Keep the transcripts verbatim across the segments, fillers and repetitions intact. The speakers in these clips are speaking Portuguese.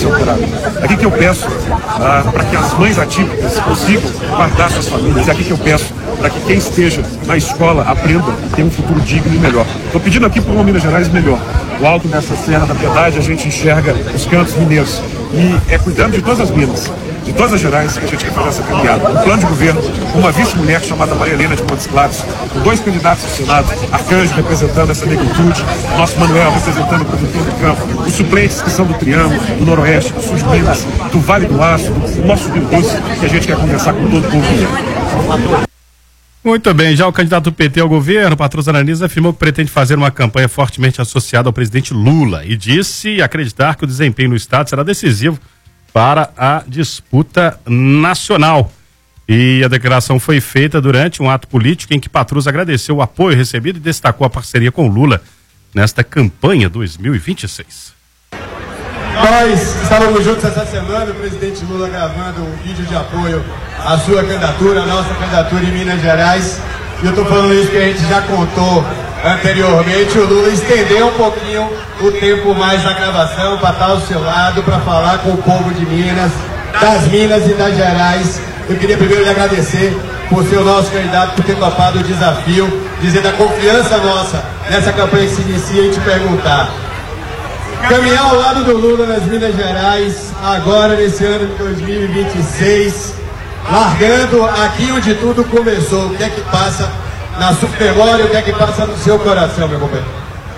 ser alterado. É aqui que eu peço ah, para que as mães atípicas consigam guardar suas famílias. É aqui que eu peço para que quem esteja na escola aprenda a ter um futuro digno e melhor. Estou pedindo aqui por uma Minas Gerais melhor. O alto dessa Serra da Piedade, a gente enxerga os cantos mineiros. E é cuidando de todas as minas, de todas as Gerais, que a gente quer fazer essa caminhada. Um plano de governo, uma vice-mulher chamada Maria Helena de Montes Claros, com dois candidatos ao Senado, Arcanjo representando essa negritude, nosso Manuel representando o produtor do campo, os suplentes que são do Triângulo, do Noroeste, do Sul de Minas, do Vale do Aço, do nosso Rio Doce, que a gente quer conversar com todo o povo. Muito bem, já o candidato do P T ao governo, Patroso Ananias, afirmou que pretende fazer uma campanha fortemente associada ao presidente Lula e disse acreditar que o desempenho no estado será decisivo para a disputa nacional. E a declaração foi feita durante um ato político em que Patroso agradeceu o apoio recebido e destacou a parceria com Lula nesta campanha dois mil e vinte e seis. Nós estávamos juntos essa semana, o presidente Lula gravando um vídeo de apoio à sua candidatura, à nossa candidatura em Minas Gerais. E eu estou falando isso porque a gente já contou anteriormente. O Lula estendeu um pouquinho o tempo mais da gravação para estar ao seu lado, para falar com o povo de Minas, das Minas e das Gerais. Eu queria primeiro lhe agradecer por ser o nosso candidato, por ter topado o desafio, dizer da confiança nossa nessa campanha que se inicia e te perguntar. Caminhar ao lado do Lula nas Minas Gerais, agora nesse ano de dois mil e vinte e seis, largando aqui onde tudo começou. O que é que passa na sua memória, o que é que passa no seu coração, meu companheiro?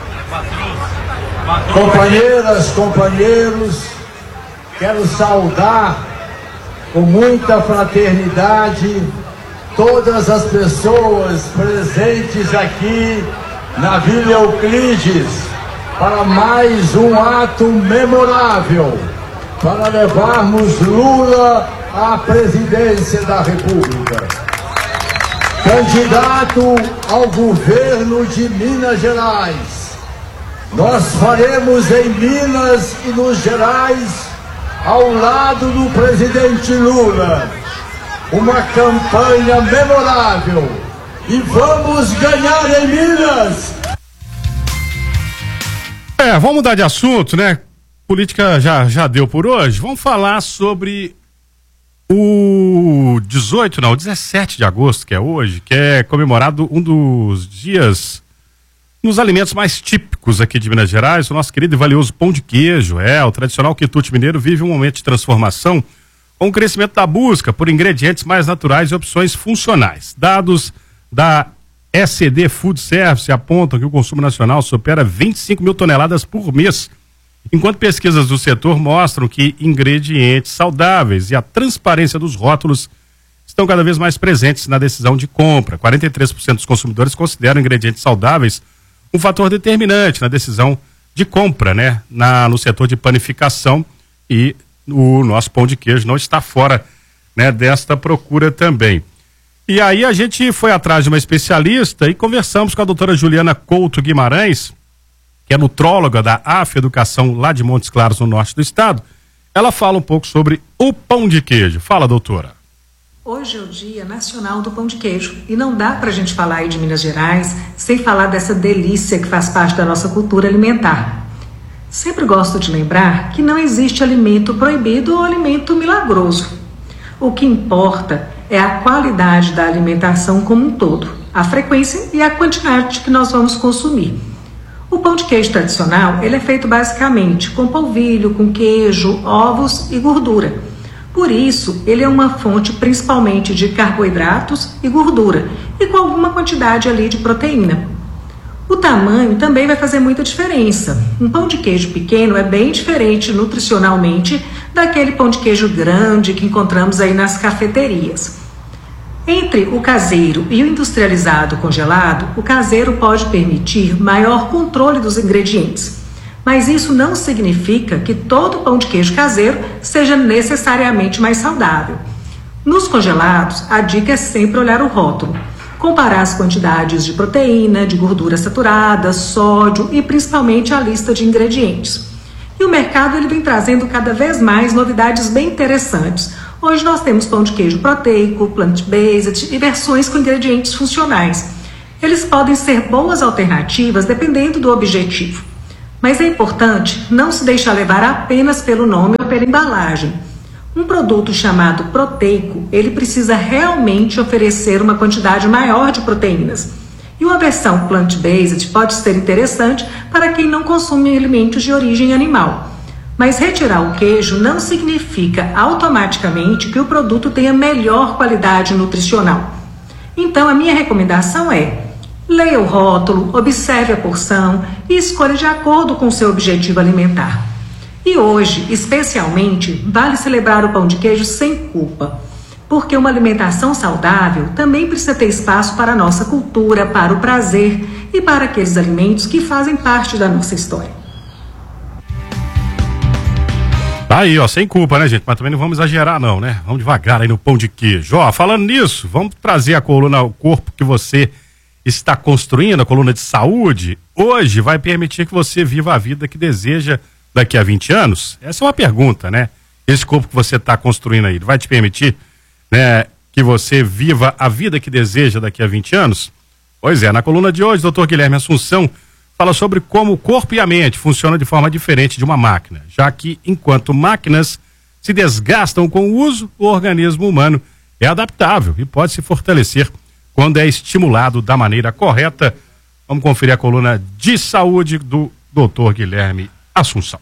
Companheiras, companheiros, quero saudar com muita fraternidade todas as pessoas presentes aqui na Vila Euclides para mais um ato memorável para levarmos Lula à presidência da República. Candidato ao governo de Minas Gerais, nós faremos em Minas e nos Gerais, ao lado do presidente Lula, uma campanha memorável e vamos ganhar em Minas! É, vamos mudar de assunto, né? Política já, já deu por hoje. Vamos falar sobre o dezoito, não, dezessete de agosto, que é hoje, que é comemorado um dos dias nos alimentos mais típicos aqui de Minas Gerais, o nosso querido e valioso pão de queijo. É, o tradicional quitute mineiro vive um momento de transformação com o crescimento da busca por ingredientes mais naturais e opções funcionais. Dados da S C D Food Service apontam que o consumo nacional supera vinte e cinco mil toneladas por mês, enquanto pesquisas do setor mostram que ingredientes saudáveis e a transparência dos rótulos estão cada vez mais presentes na decisão de compra. quarenta e três por cento dos consumidores consideram ingredientes saudáveis um fator determinante na decisão de compra, né? Na, no setor de panificação, e o nosso pão de queijo não está fora, né, desta procura também. E aí a gente foi atrás de uma especialista e conversamos com a doutora Juliana Couto Guimarães, que é nutróloga da A F Educação lá de Montes Claros, no norte do estado. Ela fala um pouco sobre o pão de queijo. Fala, doutora. Hoje é o Dia Nacional do Pão de Queijo e não dá para a gente falar aí de Minas Gerais sem falar dessa delícia que faz parte da nossa cultura alimentar. Sempre gosto de lembrar que não existe alimento proibido ou alimento milagroso. O que importa é a qualidade da alimentação como um todo, a frequência e a quantidade que nós vamos consumir. O pão de queijo tradicional, ele é feito basicamente com polvilho, com queijo, ovos e gordura. Por isso, ele é uma fonte principalmente de carboidratos e gordura, e com alguma quantidade ali de proteína. O tamanho também vai fazer muita diferença. Um pão de queijo pequeno é bem diferente nutricionalmente daquele pão de queijo grande que encontramos aí nas cafeterias. Entre o caseiro e o industrializado congelado, o caseiro pode permitir maior controle dos ingredientes. Mas isso não significa que todo pão de queijo caseiro seja necessariamente mais saudável. Nos congelados, a dica é sempre olhar o rótulo, comparar as quantidades de proteína, de gordura saturada, sódio e principalmente a lista de ingredientes. E o mercado ele vem trazendo cada vez mais novidades bem interessantes. Hoje nós temos pão de queijo proteico, plant-based e versões com ingredientes funcionais. Eles podem ser boas alternativas dependendo do objetivo. Mas é importante não se deixar levar apenas pelo nome ou pela embalagem. Um produto chamado proteico, ele precisa realmente oferecer uma quantidade maior de proteínas. E uma versão plant-based pode ser interessante para quem não consome alimentos de origem animal. Mas retirar o queijo não significa automaticamente que o produto tenha melhor qualidade nutricional. Então, a minha recomendação é: leia o rótulo, observe a porção e escolha de acordo com o seu objetivo alimentar. E hoje, especialmente, vale celebrar o pão de queijo sem culpa, porque uma alimentação saudável também precisa ter espaço para a nossa cultura, para o prazer e para aqueles alimentos que fazem parte da nossa história. Tá aí, ó, sem culpa, né, gente? Mas também não vamos exagerar, não, né? Vamos devagar aí no pão de queijo. Ó, falando nisso, vamos trazer a coluna ao corpo que você está construindo, a coluna de saúde. Hoje vai permitir que você viva a vida que deseja daqui a vinte anos? Essa é uma pergunta, né? Esse corpo que você está construindo aí, vai te permitir, né, que você viva a vida que deseja daqui a vinte anos? Pois é, na coluna de hoje, doutor Guilherme Assunção fala sobre como o corpo e a mente funcionam de forma diferente de uma máquina, já que enquanto máquinas se desgastam com o uso, o organismo humano é adaptável e pode se fortalecer quando é estimulado da maneira correta. Vamos conferir a coluna de saúde do doutor Guilherme Assunção.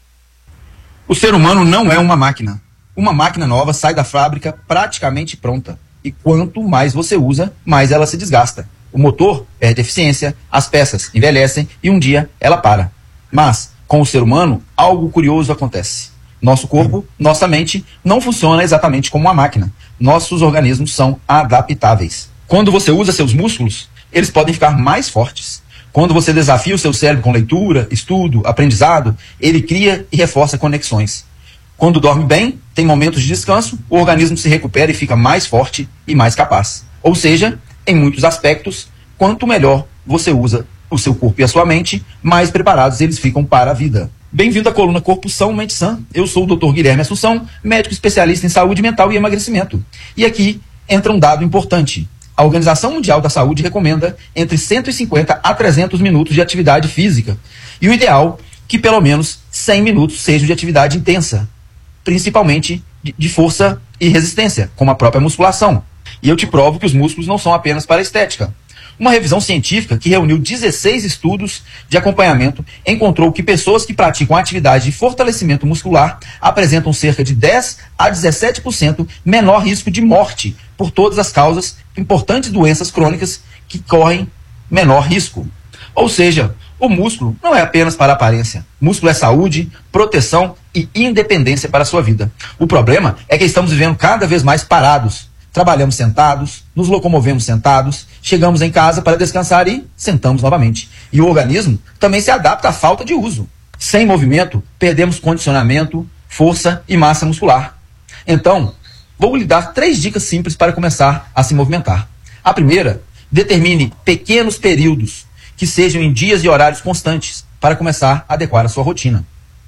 O ser humano não é uma máquina. Uma máquina nova sai da fábrica praticamente pronta. E quanto mais você usa, mais ela se desgasta. O motor perde eficiência, as peças envelhecem e um dia ela para. Mas, com o ser humano, algo curioso acontece. Nosso corpo, nossa mente, não funciona exatamente como uma máquina. Nossos organismos são adaptáveis. Quando você usa seus músculos, eles podem ficar mais fortes. Quando você desafia o seu cérebro com leitura, estudo, aprendizado, ele cria e reforça conexões. Quando dorme bem, tem momentos de descanso, o organismo se recupera e fica mais forte e mais capaz. Ou seja, em muitos aspectos, quanto melhor você usa o seu corpo e a sua mente, mais preparados eles ficam para a vida. Bem-vindo à coluna Corpo São, Mente Sã. Eu sou o doutor Guilherme Assunção, médico especialista em saúde mental e emagrecimento. E aqui entra um dado importante. A Organização Mundial da Saúde recomenda entre cento e cinquenta a trezentos minutos de atividade física. E o ideal é que pelo menos cem minutos sejam de atividade intensa, principalmente de, de força e resistência, como a própria musculação. E eu te provo que os músculos não são apenas para estética. Uma revisão científica que reuniu dezesseis estudos de acompanhamento encontrou que pessoas que praticam atividade de fortalecimento muscular apresentam cerca de dez a dezessete por cento menor risco de morte por todas as causas, importantes doenças crônicas que correm menor risco. Ou seja, o músculo não é apenas para a aparência. Músculo é saúde, proteção e independência para a sua vida. O problema é que estamos vivendo cada vez mais parados. Trabalhamos sentados, nos locomovemos sentados, chegamos em casa para descansar e sentamos novamente. E o organismo também se adapta à falta de uso. Sem movimento, perdemos condicionamento, força e massa muscular. Então, vou lhe dar três dicas simples para começar a se movimentar. A primeira, determine pequenos períodos que sejam em dias e horários constantes para começar a adequar a sua rotina.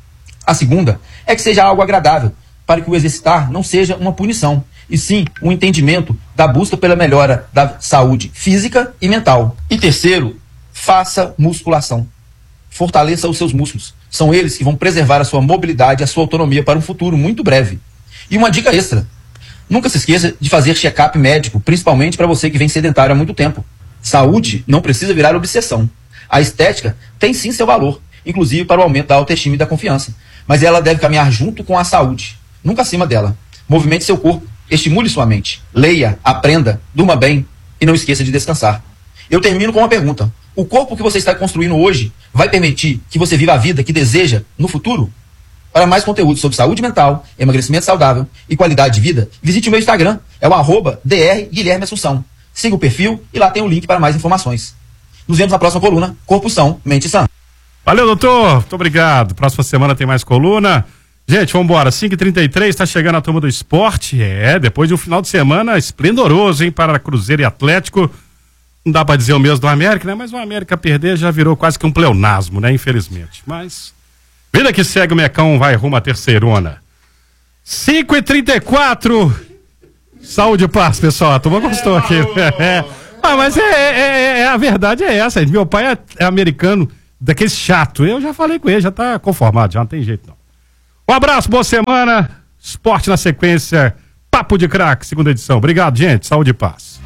A segunda é que seja algo agradável, para que o exercitar não seja uma punição, e sim um entendimento da busca pela melhora da saúde física e mental. E terceiro, faça musculação. Fortaleça os seus músculos. São eles que vão preservar a sua mobilidade e a sua autonomia para um futuro muito breve. E uma dica extra: nunca se esqueça de fazer check-up médico, principalmente para você que vem sedentário há muito tempo. Saúde não precisa virar obsessão. A estética tem sim seu valor, inclusive para o aumento da autoestima e da confiança. Mas ela deve caminhar junto com a saúde, nunca acima dela. Movimente seu corpo, estimule sua mente, leia, aprenda, durma bem e não esqueça de descansar. Eu termino com uma pergunta: o corpo que você está construindo hoje vai permitir que você viva a vida que deseja no futuro? Para mais conteúdo sobre saúde mental, emagrecimento saudável e qualidade de vida, visite o meu Instagram, é o arroba dr Guilherme Assunção. Siga o perfil e lá tem o link para mais informações. Nos vemos na próxima coluna, Corpo São, Mente Sã. Valeu, doutor. Muito obrigado. Próxima semana tem mais coluna. Gente, vamos embora. cinco e trinta e três, está chegando a turma do esporte. É, depois de um final de semana esplendoroso, hein, para Cruzeiro e Atlético. Não dá para dizer o mesmo do América, né? Mas o América perder já virou quase que um pleonasmo, né? Infelizmente. Mas, vida que segue, o Mecão vai rumo à terceirona. cinco e trinta e quatro. Saúde e paz, pessoal. A turma gostou aqui. É. Ah, mas é, é, é, a verdade é essa. Meu pai é, é americano daquele chato. Eu já falei com ele, já tá conformado, já não tem jeito não. Um abraço, boa semana. Esporte na sequência. Papo de Craque, segunda edição. Obrigado, gente. Saúde e paz.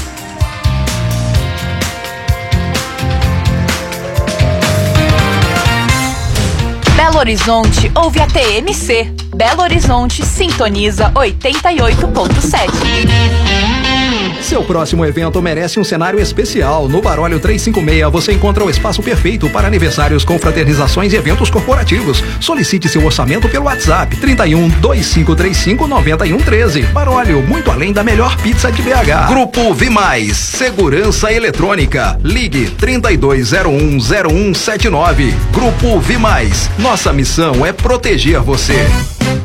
Belo Horizonte ouve a T M C. Belo Horizonte sintoniza oitenta e oito ponto sete. Seu próximo evento merece um cenário especial. No Barólio trezentos e cinquenta e seis você encontra o espaço perfeito para aniversários, confraternizações e eventos corporativos. Solicite seu orçamento pelo WhatsApp trinta e um, vinte e cinco trinta e cinco, noventa e um treze. Barólio, muito além da melhor pizza de B H. Grupo V Mais, Segurança Eletrônica. Ligue trinta e dois zero um zero um sete nove. Grupo V Mais, nossa missão é proteger você.